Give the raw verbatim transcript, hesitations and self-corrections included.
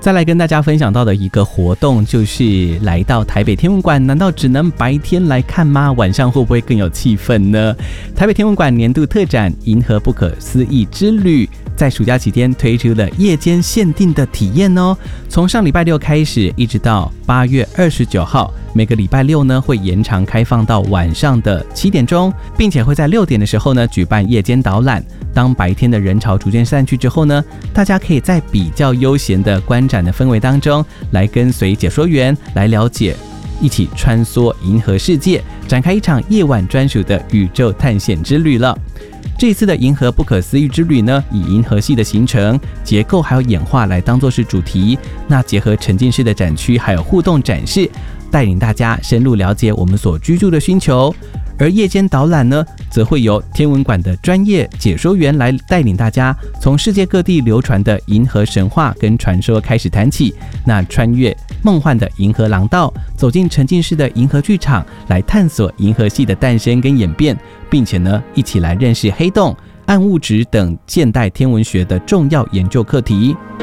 再来跟大家分享到的一个活动，就是来到台北天文馆，难道只能白天来看吗？晚上会不会更有气氛呢？台北天文馆年度特展《银河不可思议之旅》在暑假期间推出了夜间限定的体验哦，从上礼拜六开始，一直到八月二十九号，每个礼拜六呢会延长开放到晚上的七点钟，并且会在六点的时候呢举办夜间导览。当白天的人潮逐渐散去之后呢，大家可以在比较悠闲的观展的氛围当中，来跟随解说员来了解，一起穿梭银河世界，展开一场夜晚专属的宇宙探险之旅了。这一次的银河不可思议之旅呢，以银河系的形成、结构还有演化来当作是主题，那结合沉浸式的展区还有互动展示，带领大家深入了解我们所居住的星球。而夜间导览呢，则会由天文馆的专业解说员来带领大家从世界各地流传的银河神话跟传说开始谈起，那穿越梦幻的银河廊道，走进沉浸式的银河剧场，来探索银河系的诞生跟演变，并且呢，一起来认识黑洞、暗物质等现代天文学的重要研究课题。